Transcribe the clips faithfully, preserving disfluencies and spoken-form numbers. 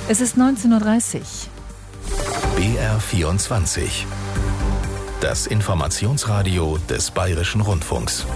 Es ist neunzehn Uhr dreißig. B R vierundzwanzig. Das Informationsradio des Bayerischen Rundfunks.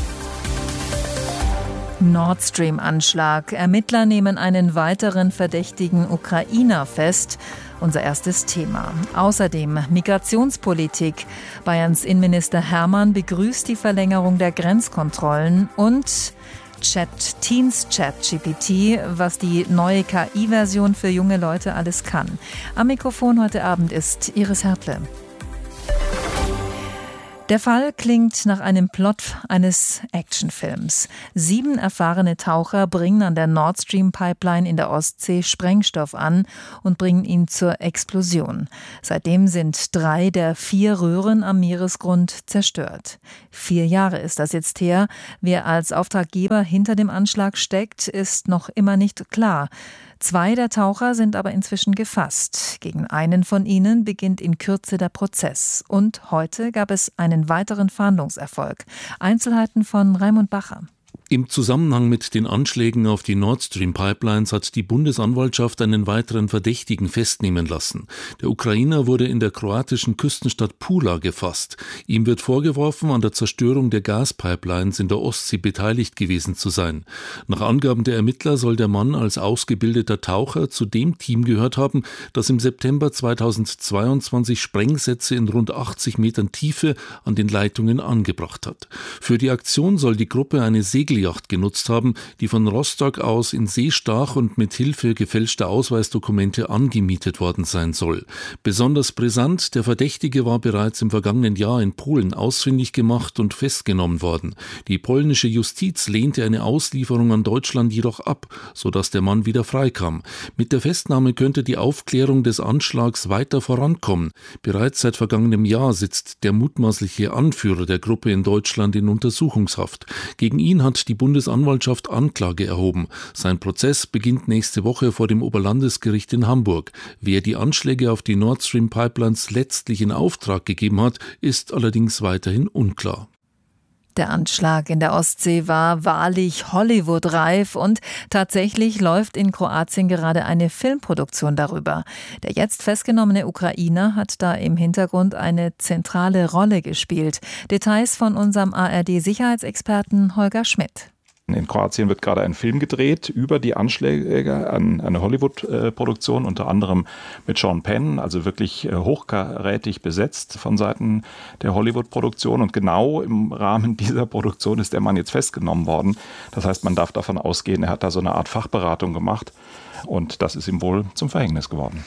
Nord Stream-Anschlag. Ermittler nehmen einen weiteren verdächtigen Ukrainer fest. Unser erstes Thema. Außerdem Migrationspolitik. Bayerns Innenminister Hermann begrüßt die Verlängerung der Grenzkontrollen und Chat, Teens Chat G P T, was die neue K I-Version für junge Leute alles kann. Am Mikrofon heute Abend ist Iris Hertle. Der Fall klingt nach einem Plot eines Actionfilms. Sieben erfahrene Taucher bringen an der Nord Stream Pipeline in der Ostsee Sprengstoff an und bringen ihn zur Explosion. Seitdem sind drei der vier Röhren am Meeresgrund zerstört. Vier Jahre ist das jetzt her. Wer als Auftraggeber hinter dem Anschlag steckt, ist noch immer nicht klar. Zwei der Taucher sind aber inzwischen gefasst. Gegen einen von ihnen beginnt in Kürze der Prozess. Und heute gab es einen weiteren Fahndungserfolg. Einzelheiten von Raimund Bacher. Im Zusammenhang mit den Anschlägen auf die Nord Stream Pipelines hat die Bundesanwaltschaft einen weiteren Verdächtigen festnehmen lassen. Der Ukrainer wurde in der kroatischen Küstenstadt Pula gefasst. Ihm wird vorgeworfen, an der Zerstörung der Gaspipelines in der Ostsee beteiligt gewesen zu sein. Nach Angaben der Ermittler soll der Mann als ausgebildeter Taucher zu dem Team gehört haben, das im September zweitausendzweiundzwanzig Sprengsätze in rund achtzig Metern Tiefe an den Leitungen angebracht hat. Für die Aktion soll die Gruppe eine Segelyacht genutzt haben, die von Rostock aus in See stach und mit Hilfe gefälschter Ausweisdokumente angemietet worden sein soll. Besonders brisant, der Verdächtige war bereits im vergangenen Jahr in Polen ausfindig gemacht und festgenommen worden. Die polnische Justiz lehnte eine Auslieferung an Deutschland jedoch ab, sodass der Mann wieder freikam. Mit der Festnahme könnte die Aufklärung des Anschlags weiter vorankommen. Bereits seit vergangenem Jahr sitzt der mutmaßliche Anführer der Gruppe in Deutschland in Untersuchungshaft. Gegen ihn hat die Bundesanwaltschaft Anklage erhoben. Sein Prozess beginnt nächste Woche vor dem Oberlandesgericht in Hamburg. Wer die Anschläge auf die Nord Stream Pipelines letztlich in Auftrag gegeben hat, ist allerdings weiterhin unklar. Der Anschlag in der Ostsee war wahrlich Hollywood-reif und tatsächlich läuft in Kroatien gerade eine Filmproduktion darüber. Der jetzt festgenommene Ukrainer hat da im Hintergrund eine zentrale Rolle gespielt. Details von unserem A R D-Sicherheitsexperten Holger Schmidt. In Kroatien wird gerade ein Film gedreht über die Anschläge an eine Hollywood-Produktion, unter anderem mit Sean Penn, also wirklich hochkarätig besetzt von Seiten der Hollywood-Produktion. Und genau im Rahmen dieser Produktion ist der Mann jetzt festgenommen worden. Das heißt, man darf davon ausgehen, er hat da so eine Art Fachberatung gemacht und das ist ihm wohl zum Verhängnis geworden.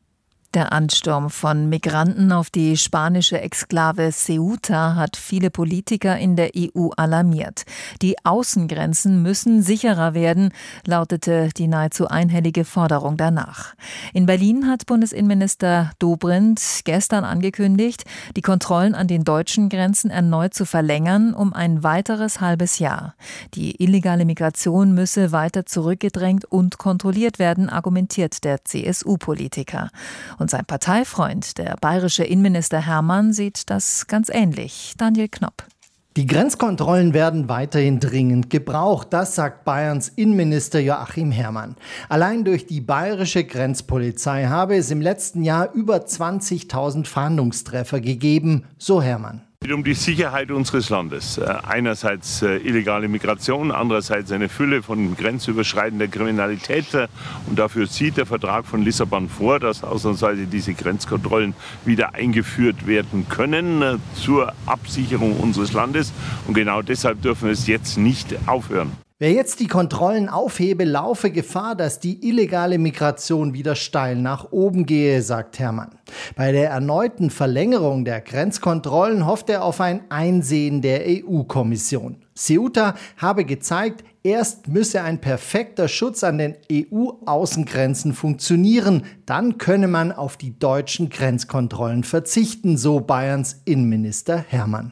Der Ansturm von Migranten auf die spanische Exklave Ceuta hat viele Politiker in der E U alarmiert. Die Außengrenzen müssen sicherer werden, lautete die nahezu einhellige Forderung danach. In Berlin hat Bundesinnenminister Dobrindt gestern angekündigt, die Kontrollen an den deutschen Grenzen erneut zu verlängern um ein weiteres halbes Jahr. Die illegale Migration müsse weiter zurückgedrängt und kontrolliert werden, argumentiert der C S U-Politiker. Und sein Parteifreund, der bayerische Innenminister Hermann, sieht das ganz ähnlich. Daniel Knopp. Die Grenzkontrollen werden weiterhin dringend gebraucht, das sagt Bayerns Innenminister Joachim Herrmann. Allein durch die bayerische Grenzpolizei habe es im letzten Jahr über zwanzigtausend Fahndungstreffer gegeben, so Herrmann. Es geht um die Sicherheit unseres Landes. Einerseits illegale Migration, andererseits eine Fülle von grenzüberschreitender Kriminalität. Und dafür sieht der Vertrag von Lissabon vor, dass ausnahmsweise diese Grenzkontrollen wieder eingeführt werden können zur Absicherung unseres Landes. Und genau deshalb dürfen wir es jetzt nicht aufhören. Wer jetzt die Kontrollen aufhebe, laufe Gefahr, dass die illegale Migration wieder steil nach oben gehe, sagt Herrmann. Bei der erneuten Verlängerung der Grenzkontrollen hofft er auf ein Einsehen der E U-Kommission. Ceuta habe gezeigt, erst müsse ein perfekter Schutz an den E U-Außengrenzen funktionieren, dann könne man auf die deutschen Grenzkontrollen verzichten, so Bayerns Innenminister Herrmann.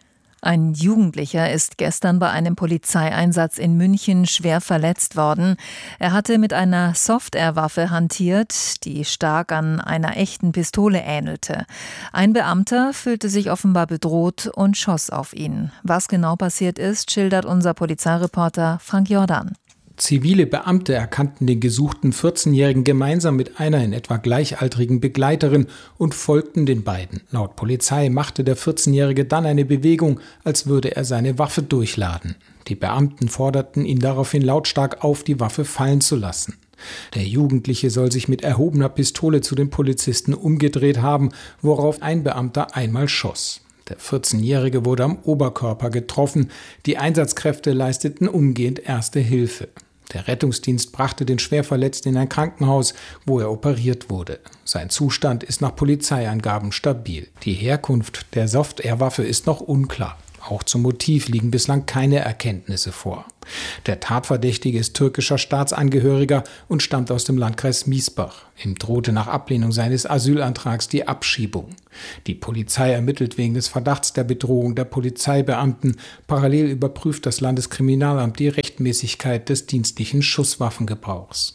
Ein Jugendlicher ist gestern bei einem Polizeieinsatz in München schwer verletzt worden. Er hatte mit einer Software-Waffe hantiert, die stark an einer echten Pistole ähnelte. Ein Beamter fühlte sich offenbar bedroht und schoss auf ihn. Was genau passiert ist, schildert unser Polizeireporter Frank Jordan. Zivile Beamte erkannten den gesuchten vierzehnjährigen gemeinsam mit einer in etwa gleichaltrigen Begleiterin und folgten den beiden. Laut Polizei machte der vierzehnjährige dann eine Bewegung, als würde er seine Waffe durchladen. Die Beamten forderten ihn daraufhin lautstark auf, die Waffe fallen zu lassen. Der Jugendliche soll sich mit erhobener Pistole zu den Polizisten umgedreht haben, worauf ein Beamter einmal schoss. Der vierzehnjährige wurde am Oberkörper getroffen. Die Einsatzkräfte leisteten umgehend erste Hilfe. Der Rettungsdienst brachte den Schwerverletzten in ein Krankenhaus, wo er operiert wurde. Sein Zustand ist nach Polizeiangaben stabil. Die Herkunft der Soft-Air-Waffe ist noch unklar. Auch zum Motiv liegen bislang keine Erkenntnisse vor. Der Tatverdächtige ist türkischer Staatsangehöriger und stammt aus dem Landkreis Miesbach. Ihm drohte nach Ablehnung seines Asylantrags die Abschiebung. Die Polizei ermittelt wegen des Verdachts der Bedrohung der Polizeibeamten. Parallel überprüft das Landeskriminalamt die Rechtmäßigkeit des dienstlichen Schusswaffengebrauchs.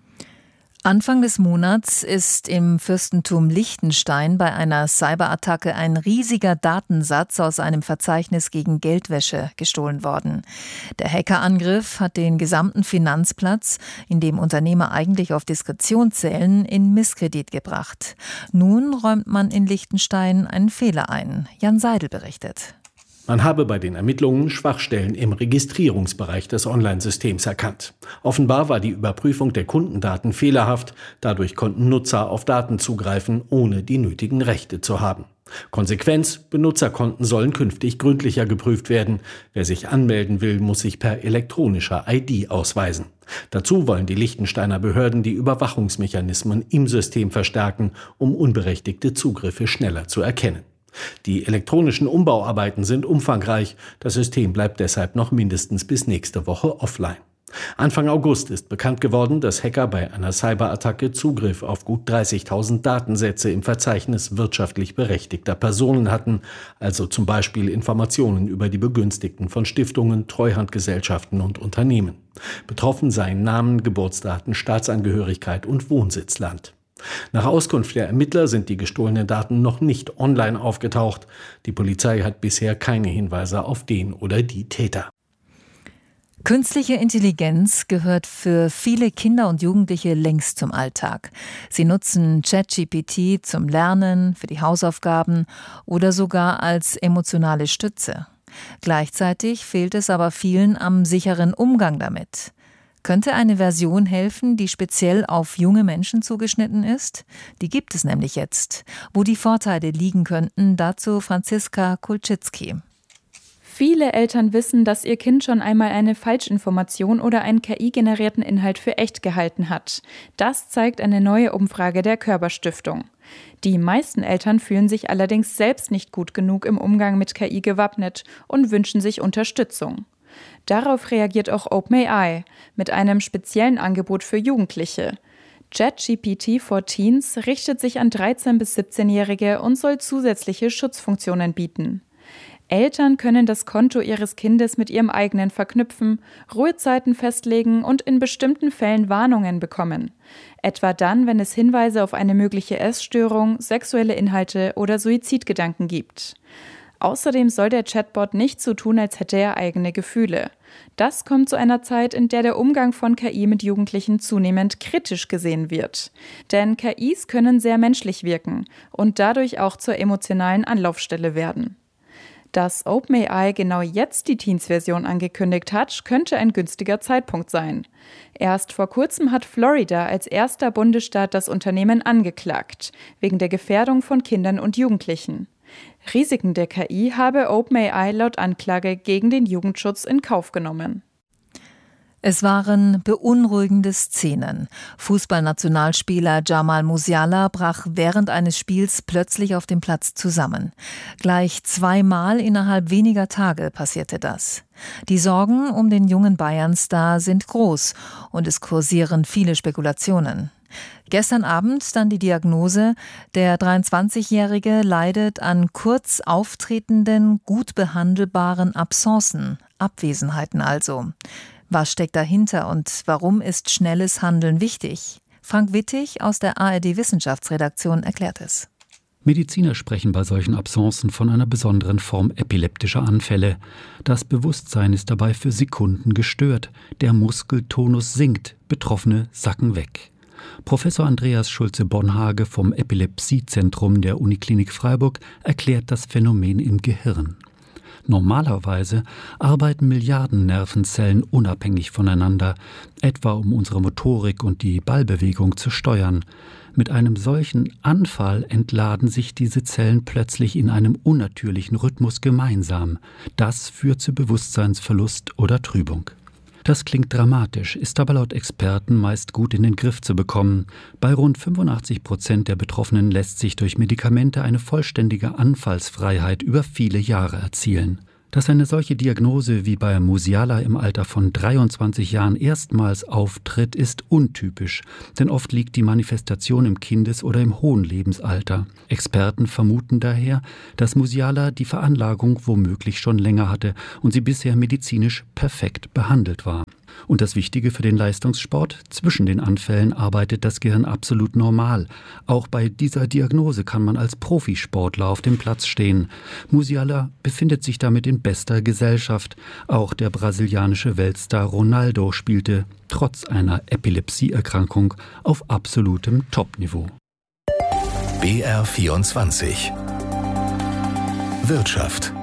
Anfang des Monats ist im Fürstentum Liechtenstein bei einer Cyberattacke ein riesiger Datensatz aus einem Verzeichnis gegen Geldwäsche gestohlen worden. Der Hackerangriff hat den gesamten Finanzplatz, in dem Unternehmer eigentlich auf Diskretion zählen, in Misskredit gebracht. Nun räumt man in Liechtenstein einen Fehler ein. Jan Seidel berichtet. Man habe bei den Ermittlungen Schwachstellen im Registrierungsbereich des Online-Systems erkannt. Offenbar war die Überprüfung der Kundendaten fehlerhaft. Dadurch konnten Nutzer auf Daten zugreifen, ohne die nötigen Rechte zu haben. Konsequenz: Benutzerkonten sollen künftig gründlicher geprüft werden. Wer sich anmelden will, muss sich per elektronischer I D ausweisen. Dazu wollen die Liechtensteiner Behörden die Überwachungsmechanismen im System verstärken, um unberechtigte Zugriffe schneller zu erkennen. Die elektronischen Umbauarbeiten sind umfangreich. Das System bleibt deshalb noch mindestens bis nächste Woche offline. Anfang August ist bekannt geworden, dass Hacker bei einer Cyberattacke Zugriff auf gut dreißigtausend Datensätze im Verzeichnis wirtschaftlich berechtigter Personen hatten, also zum Beispiel Informationen über die Begünstigten von Stiftungen, Treuhandgesellschaften und Unternehmen. Betroffen seien Namen, Geburtsdaten, Staatsangehörigkeit und Wohnsitzland. Nach Auskunft der Ermittler sind die gestohlenen Daten noch nicht online aufgetaucht. Die Polizei hat bisher keine Hinweise auf den oder die Täter. Künstliche Intelligenz gehört für viele Kinder und Jugendliche längst zum Alltag. Sie nutzen ChatGPT zum Lernen, für die Hausaufgaben oder sogar als emotionale Stütze. Gleichzeitig fehlt es aber vielen am sicheren Umgang damit. Könnte eine Version helfen, die speziell auf junge Menschen zugeschnitten ist? Die gibt es nämlich jetzt. Wo die Vorteile liegen könnten, dazu Franziska Kulczycki. Viele Eltern wissen, dass ihr Kind schon einmal eine Falschinformation oder einen K I-generierten Inhalt für echt gehalten hat. Das zeigt eine neue Umfrage der Körber-Stiftung. Die meisten Eltern fühlen sich allerdings selbst nicht gut genug im Umgang mit K I gewappnet und wünschen sich Unterstützung. Darauf reagiert auch OpenAI mit einem speziellen Angebot für Jugendliche. ChatGPT for Teens richtet sich an dreizehn- bis siebzehnjährige und soll zusätzliche Schutzfunktionen bieten. Eltern können das Konto ihres Kindes mit ihrem eigenen verknüpfen, Ruhezeiten festlegen und in bestimmten Fällen Warnungen bekommen. Etwa dann, wenn es Hinweise auf eine mögliche Essstörung, sexuelle Inhalte oder Suizidgedanken gibt. Außerdem soll der Chatbot nicht so tun, als hätte er eigene Gefühle. Das kommt zu einer Zeit, in der der Umgang von K I mit Jugendlichen zunehmend kritisch gesehen wird. Denn K Is können sehr menschlich wirken und dadurch auch zur emotionalen Anlaufstelle werden. Dass OpenAI genau jetzt die Teens-Version angekündigt hat, könnte ein günstiger Zeitpunkt sein. Erst vor kurzem hat Florida als erster Bundesstaat das Unternehmen angeklagt, wegen der Gefährdung von Kindern und Jugendlichen. Risiken der K I habe OpenAI laut Anklage gegen den Jugendschutz in Kauf genommen. Es waren beunruhigende Szenen. Fußballnationalspieler Jamal Musiala brach während eines Spiels plötzlich auf dem Platz zusammen. Gleich zweimal innerhalb weniger Tage passierte das. Die Sorgen um den jungen Bayern-Star sind groß und es kursieren viele Spekulationen. Gestern Abend dann die Diagnose, der dreiundzwanzigjährige leidet an kurz auftretenden, gut behandelbaren Absenzen, Abwesenheiten also. Was steckt dahinter und warum ist schnelles Handeln wichtig? Frank Wittig aus der A R D-Wissenschaftsredaktion erklärt es. Mediziner sprechen bei solchen Absencen von einer besonderen Form epileptischer Anfälle. Das Bewusstsein ist dabei für Sekunden gestört. Der Muskeltonus sinkt, Betroffene sacken weg. Professor Andreas Schulze-Bonhage vom Epilepsiezentrum der Uniklinik Freiburg erklärt das Phänomen im Gehirn. Normalerweise arbeiten Milliarden Nervenzellen unabhängig voneinander, etwa um unsere Motorik und die Ballbewegung zu steuern. Mit einem solchen Anfall entladen sich diese Zellen plötzlich in einem unnatürlichen Rhythmus gemeinsam. Das führt zu Bewusstseinsverlust oder Trübung. Das klingt dramatisch, ist aber laut Experten meist gut in den Griff zu bekommen. Bei rund fünfundachtzig Prozent der Betroffenen lässt sich durch Medikamente eine vollständige Anfallsfreiheit über viele Jahre erzielen. Dass eine solche Diagnose wie bei Musiala im Alter von dreiundzwanzig Jahren erstmals auftritt, ist untypisch, denn oft liegt die Manifestation im Kindes- oder im hohen Lebensalter. Experten vermuten daher, dass Musiala die Veranlagung womöglich schon länger hatte und sie bisher medizinisch perfekt behandelt war. Und das Wichtige für den Leistungssport: Zwischen den Anfällen arbeitet das Gehirn absolut normal. Auch bei dieser Diagnose kann man als Profisportler auf dem Platz stehen. Musiala befindet sich damit in bester Gesellschaft. Auch der brasilianische Weltstar Ronaldo spielte trotz einer Epilepsieerkrankung auf absolutem Topniveau. B R vierundzwanzig Wirtschaft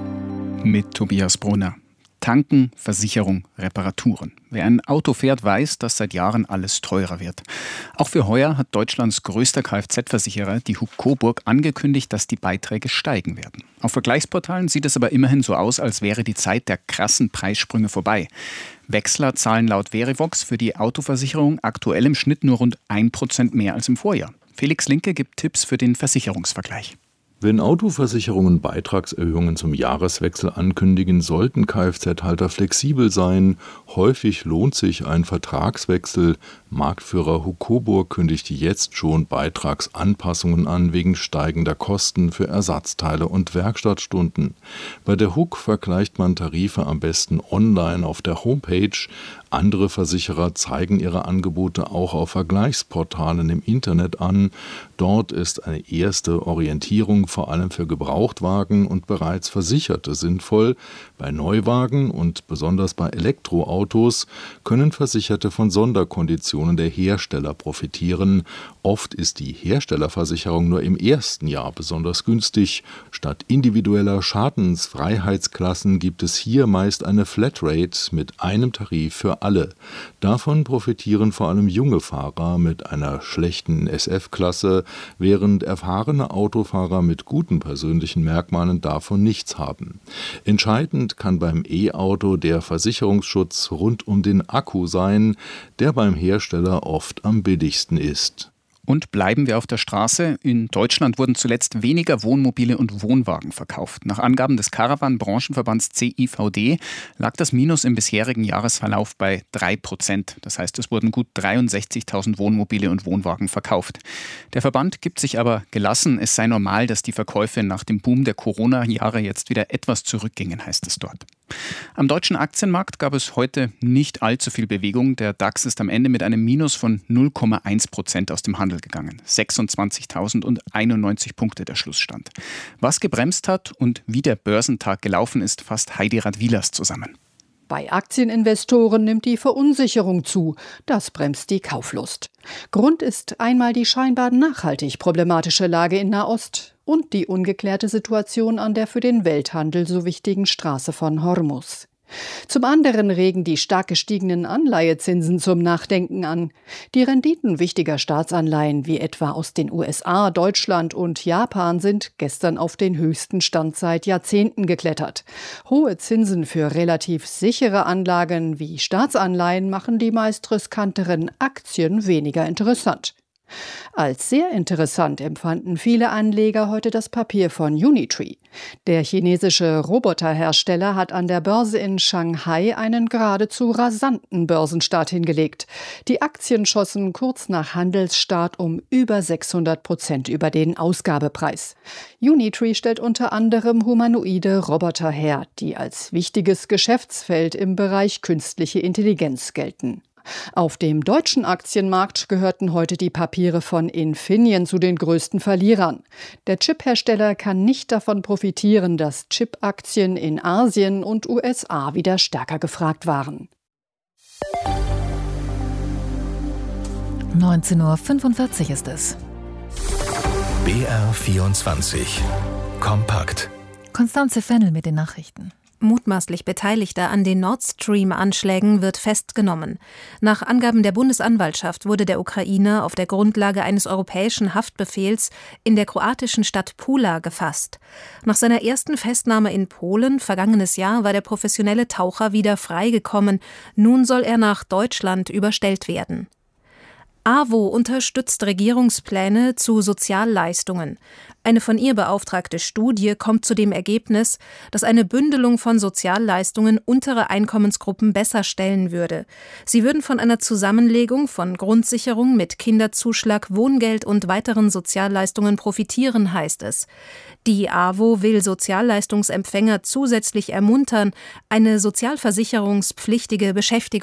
mit Tobias Brunner. Tanken, Versicherung, Reparaturen. Wer ein Auto fährt, weiß, dass seit Jahren alles teurer wird. Auch für heuer hat Deutschlands größter Kfz-Versicherer, die Huk Coburg, angekündigt, dass die Beiträge steigen werden. Auf Vergleichsportalen sieht es aber immerhin so aus, als wäre die Zeit der krassen Preissprünge vorbei. Wechsler zahlen laut Verivox für die Autoversicherung aktuell im Schnitt nur rund ein Prozent mehr als im Vorjahr. Felix Linke gibt Tipps für den Versicherungsvergleich. Wenn Autoversicherungen Beitragserhöhungen zum Jahreswechsel ankündigen, sollten Kfz-Halter flexibel sein. Häufig lohnt sich ein Vertragswechsel. Marktführer Huk Coburg kündigt jetzt schon Beitragsanpassungen an wegen steigender Kosten für Ersatzteile und Werkstattstunden. Bei der Huk vergleicht man Tarife am besten online auf der Homepage. Andere Versicherer zeigen ihre Angebote auch auf Vergleichsportalen im Internet an. Dort ist eine erste Orientierung vor allem für Gebrauchtwagen und bereits Versicherte sinnvoll. Bei Neuwagen und besonders bei Elektroautos können Versicherte von Sonderkonditionen der Hersteller profitieren. Oft ist die Herstellerversicherung nur im ersten Jahr besonders günstig. Statt individueller Schadensfreiheitsklassen gibt es hier meist eine Flatrate mit einem Tarif für alle. Davon profitieren vor allem junge Fahrer mit einer schlechten S F-Klasse, während erfahrene Autofahrer mit guten persönlichen Merkmalen davon nichts haben. Entscheidend kann beim E-Auto der Versicherungsschutz rund um den Akku sein, der beim Hersteller oft am billigsten ist. Und bleiben wir auf der Straße. In Deutschland wurden zuletzt weniger Wohnmobile und Wohnwagen verkauft. Nach Angaben des Caravan-Branchenverbands C I V D lag das Minus im bisherigen Jahresverlauf bei drei Prozent. Das heißt, es wurden gut dreiundsechzigtausend Wohnmobile und Wohnwagen verkauft. Der Verband gibt sich aber gelassen. Es sei normal, dass die Verkäufe nach dem Boom der Corona-Jahre jetzt wieder etwas zurückgingen, heißt es dort. Am deutschen Aktienmarkt gab es heute nicht allzu viel Bewegung. Der DAX ist am Ende mit einem Minus von null Komma eins Prozent aus dem Handel gegangen. sechsundzwanzigtausendeinundneunzig Punkte der Schlussstand. Was gebremst hat und wie der Börsentag gelaufen ist, fasst Heidi Radwilas zusammen. Bei Aktieninvestoren nimmt die Verunsicherung zu. Das bremst die Kauflust. Grund ist einmal die scheinbar nachhaltig problematische Lage in Nahost und die ungeklärte Situation an der für den Welthandel so wichtigen Straße von Hormuz. Zum anderen regen die stark gestiegenen Anleihezinsen zum Nachdenken an. Die Renditen wichtiger Staatsanleihen wie etwa aus den U S A, Deutschland und Japan sind gestern auf den höchsten Stand seit Jahrzehnten geklettert. Hohe Zinsen für relativ sichere Anlagen wie Staatsanleihen machen die meist riskanteren Aktien weniger interessant. Als sehr interessant empfanden viele Anleger heute das Papier von Unitree. Der chinesische Roboterhersteller hat an der Börse in Shanghai einen geradezu rasanten Börsenstart hingelegt. Die Aktien schossen kurz nach Handelsstart um über sechshundert Prozent über den Ausgabepreis. Unitree stellt unter anderem humanoide Roboter her, die als wichtiges Geschäftsfeld im Bereich künstliche Intelligenz gelten. Auf dem deutschen Aktienmarkt gehörten heute die Papiere von Infineon zu den größten Verlierern. Der Chiphersteller kann nicht davon profitieren, dass Chipaktien in Asien und U S A wieder stärker gefragt waren. neunzehn Uhr fünfundvierzig ist es. B R vierundzwanzig. Kompakt. Konstanze Fennel mit den Nachrichten. Mutmaßlich Beteiligter an den Nord Stream-Anschlägen wird festgenommen. Nach Angaben der Bundesanwaltschaft wurde der Ukrainer auf der Grundlage eines europäischen Haftbefehls in der kroatischen Stadt Pula gefasst. Nach seiner ersten Festnahme in Polen vergangenes Jahr war der professionelle Taucher wieder freigekommen. Nun soll er nach Deutschland überstellt werden. A W O unterstützt Regierungspläne zu Sozialleistungen. Eine von ihr beauftragte Studie kommt zu dem Ergebnis, dass eine Bündelung von Sozialleistungen untere Einkommensgruppen besser stellen würde. Sie würden von einer Zusammenlegung von Grundsicherung mit Kinderzuschlag, Wohngeld und weiteren Sozialleistungen profitieren, heißt es. Die A W O will Sozialleistungsempfänger zusätzlich ermuntern, eine sozialversicherungspflichtige Beschäftigung